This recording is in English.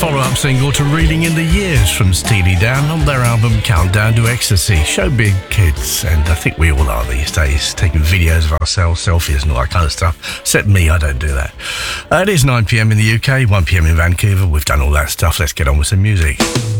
follow-up single to Reeling in the Years from Steely Dan on their album Countdown to Ecstasy. Show big kids, and I think we all are these days, taking videos of ourselves, selfies and all that kind of stuff. Except me, I don't do that. It is 9 p.m. in the UK, 1 p.m. in Vancouver. We've done all that stuff. Let's get on with some music.